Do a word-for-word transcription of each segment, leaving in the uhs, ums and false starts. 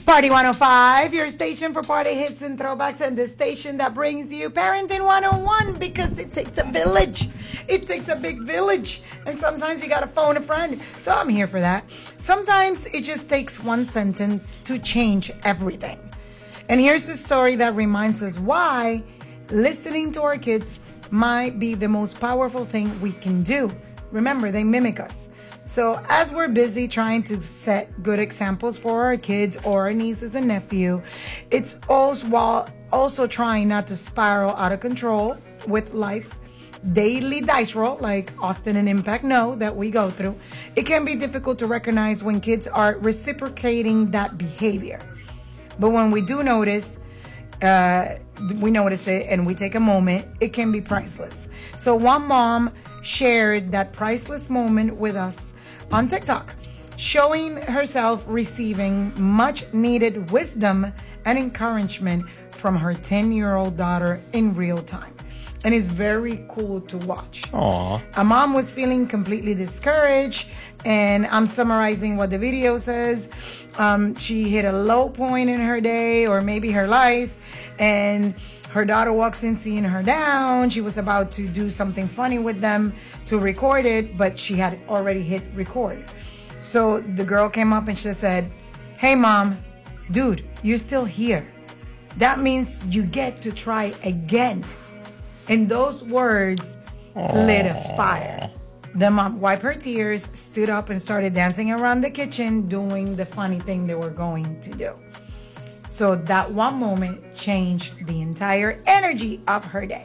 Party one oh five, your station for party hits and throwbacks, and the station that brings you Parenting one oh one, because it takes a village. It takes a big village, and sometimes you gotta phone a friend. So I'm here for that. Sometimes it just takes one sentence to change everything. And here's the story that reminds us why listening to our kids might be the most powerful thing we can do. Remember, they mimic us. So as we're busy trying to set good examples for our kids or our nieces and nephew, it's also while also trying not to spiral out of control with life. Daily dice roll, like Austin and Impact know that we go through. It can be difficult to recognize when kids are reciprocating that behavior. But when we do notice, uh, we notice it and we take a moment, it can be priceless. So one mom shared that priceless moment with us on TikTok, showing herself receiving much needed wisdom and encouragement from her ten-year-old daughter in real time. And it's very cool to watch. Aww. A mom was feeling completely discouraged, and I'm summarizing what the video says. Um, she hit a low point in her day or maybe her life, and her daughter walks in seeing her down. She was about to do something funny with them to record it, but she had already hit record. So the girl came up and she said, "Hey mom, dude, you're still here. That means you get to try again." And those words Aww. Lit a fire. The mom wiped her tears, stood up and started dancing around the kitchen, doing the funny thing they were going to do. So that one moment changed the entire energy of her day.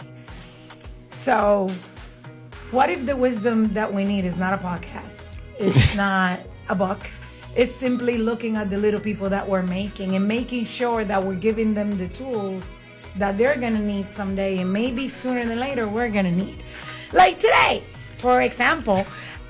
So what if the wisdom that we need is not a podcast? It's not a book. It's simply looking at the little people that we're making and making sure that we're giving them the tools that they're going to need someday, and maybe sooner than later we're going to need. Like today, for example,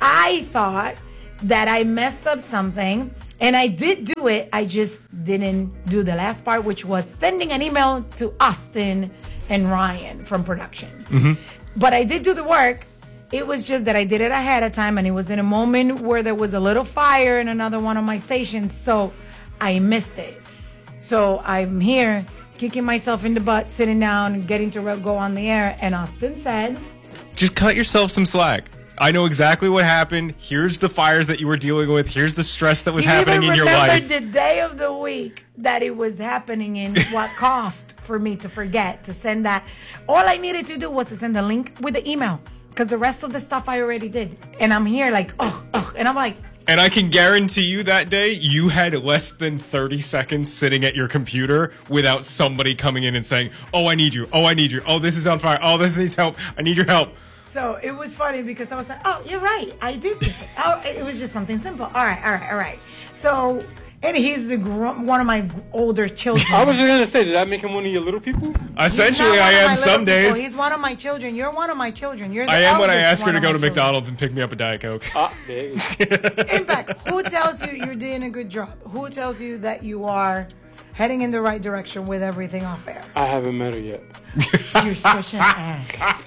I thought that I messed up something, and I did do it. I just didn't do the last part, which was sending an email to Austin and Ryan from production. Mm-hmm. But I did do the work. It was just that I did it ahead of time, and it was in a moment where there was a little fire in another one of my stations, so I missed it. So I'm here kicking myself in the butt, sitting down and getting to go on the air, and Austin said, just cut yourself some slack. I know exactly what happened. Here's the fires that you were dealing with. Here's the stress that was happening in your life. The day of the week that it was happening in, what cost for me to forget to send that. All I needed to do was to send the link with the email, because the rest of the stuff I already did. And I'm here like, oh, oh, and I'm like, and I can guarantee you that day you had less than thirty seconds sitting at your computer without somebody coming in and saying, oh, I need you. Oh, I need you. Oh, this is on fire. Oh, this needs help. I need your help. So it was funny because I was like, oh, you're right. I did this. Oh, it was just something simple. All right, all right, all right. So, and he's the gr- one of my older children. I was just going to say, did that make him one of your little people? Essentially, I am some days. He's one of my children. You're one of my children. You're the I am when I ask her to go to children. McDonald's and pick me up a Diet Coke. Ah, there you go. Impact, who tells you you're doing a good job? Who tells you that you are heading in the right direction with everything off air? I haven't met her yet. You're such an ass.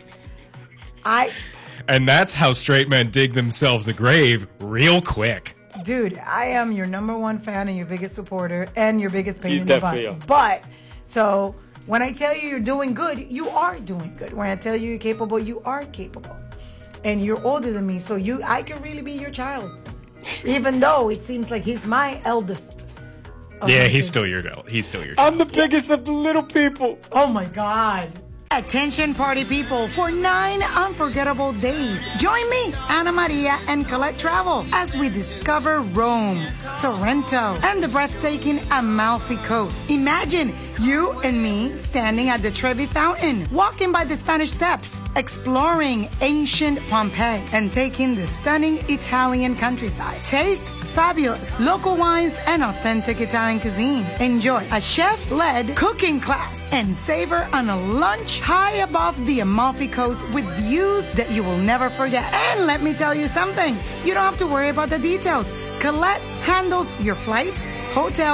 I... And that's how straight men dig themselves a grave real quick. Dude, I am your number one fan and your biggest supporter and your biggest pain You in the definitely butt. are. But, so, when I tell you you're doing good, you are doing good. When I tell you you're capable, you are capable. And you're older than me, so you, I can really be your child. Even though it seems like he's my eldest. Yeah, he's still your he's still your child. I'm the biggest of the little people. Oh my God. Attention party people, for nine unforgettable days, join me, Ana Maria, and Colette Travel as we discover Rome, Sorrento, and the breathtaking Amalfi Coast. Imagine you and me standing at the Trevi Fountain, walking by the Spanish Steps, exploring ancient Pompeii, and taking the stunning Italian countryside. Taste fabulous local wines and authentic Italian cuisine. Enjoy a chef-led cooking class and savor on a lunch high above the Amalfi Coast with views that you will never forget. And let me tell you something, you don't have to worry about the details. Colette handles your flights, hotels,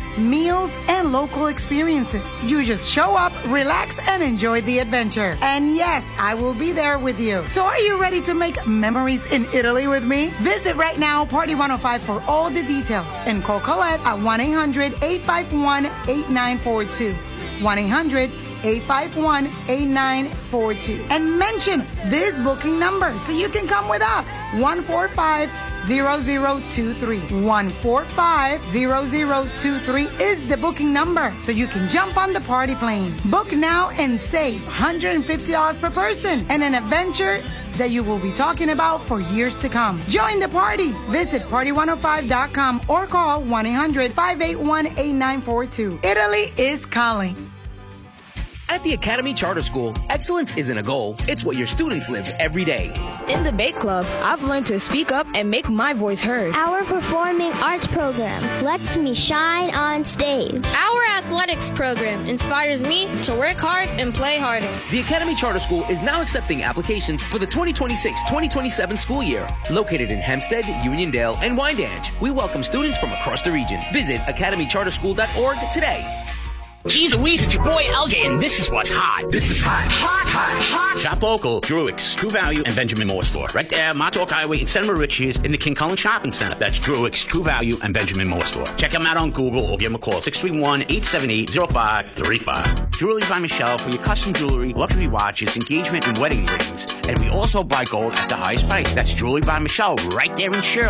meals, and local experiences. You just show up, relax, and enjoy the adventure. And yes, I will be there with you. So are you ready to make memories in Italy with me? Visit right now, Party one oh five, for all the details, and call Colette at one eight hundred, eight five one, eight nine four two. one eight hundred, eight five one, eight nine four two. And mention this booking number so you can come with us. one four five, zero zero two three. one four five, zero zero two three is the booking number so you can jump on the party plane. Book now and save one hundred fifty dollars per person and an adventure that you will be talking about for years to come. Join the party. Visit party one oh five dot com or call one eight hundred, five eight one, eight nine four two. Italy is calling. At the Academy Charter School, excellence isn't a goal, it's what your students live every day. In the Bake Club, I've learned to speak up and make my voice heard. Our performing arts program lets me shine on stage. Our athletics program inspires me to work hard and play harder. The Academy Charter School is now accepting applications for the twenty twenty-six twenty twenty-seven school year. Located in Hempstead, Uniondale, and Wyandanch, we welcome students from across the region. Visit academy charter school dot org today. Geez Louise, it's your boy L J, and this is what's hot. This is hot. Hot, hot, hot. Shop local, Druick's, True Value, and Benjamin Moore Store. Right there, Montauk Highway in Santa Maria in the King Cullen Shopping Center. That's Druick's, True Value, and Benjamin Moore Store. Check them out on Google or give them a call, six three one, eight seven eight, zero five three five. Jewelry by Michelle for your custom jewelry, luxury watches, engagement, and wedding rings. And we also buy gold at the highest price. That's Jewelry by Michelle right there in Shirley.